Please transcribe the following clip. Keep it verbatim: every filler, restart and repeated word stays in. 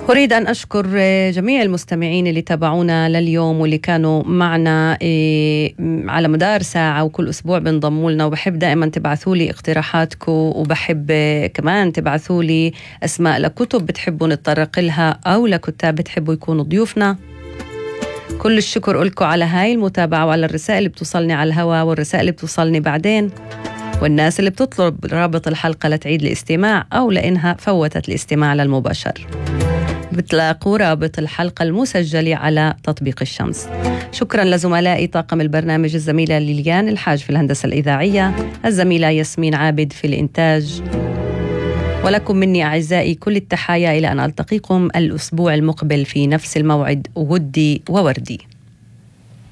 أريد أن أشكر جميع المستمعين اللي تابعونا لليوم واللي كانوا معنا على مدار ساعة، وكل أسبوع بنضموا لنا، وبحب دائما تبعثوا لي اقتراحاتكم، وبحب كمان تبعثوا لي أسماء لكتب بتحبوا نتطرق لها أو لكتاب بتحبوا يكونوا ضيوفنا. كل الشكر لكم على هاي المتابعة وعلى الرسائل اللي بتوصلني على الهواء والرسائل اللي بتوصلني بعدين، والناس اللي بتطلب رابط الحلقة لتعيد الاستماع أو لأنها فوتت الاستماع للمباشر. بتلاقوا رابط الحلقة المسجلة على تطبيق الشمس. شكرا لزملائي طاقم البرنامج، الزميلة ليليان الحاج في الهندسة الإذاعية، الزميلة ياسمين عابد في الإنتاج، ولكم مني أعزائي كل التحايا إلى أن ألتقيكم الأسبوع المقبل في نفس الموعد. ودي ووردي.